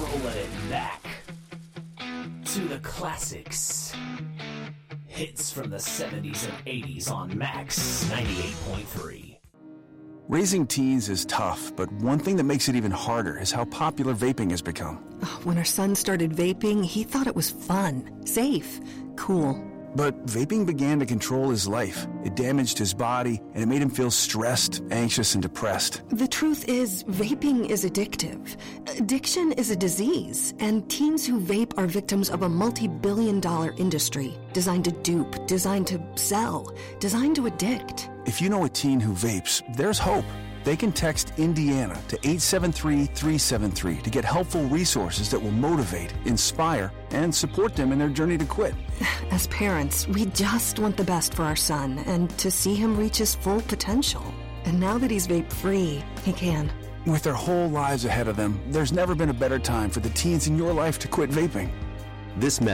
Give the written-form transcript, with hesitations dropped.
rolling it back to the classics. Hits from the 70s and 80s on Max 98.3. Raising teens is tough, but one thing that makes it even harder is how popular vaping has become. When our son started vaping, he thought it was fun, safe, cool. But vaping began to control his life. It damaged his body, and it made him feel stressed, anxious, and depressed. The truth is, vaping is addictive. Addiction is a disease, and teens who vape are victims of a multi-billion-dollar industry designed to dupe, designed to sell, designed to addict. If you know a teen who vapes, there's hope. They can text Indiana to 873-373 to get helpful resources that will motivate, inspire, and support them in their journey to quit. As parents, we just want the best for our son and to see him reach his full potential. And now that he's vape-free, he can. With their whole lives ahead of them, there's never been a better time for the teens in your life to quit vaping. This message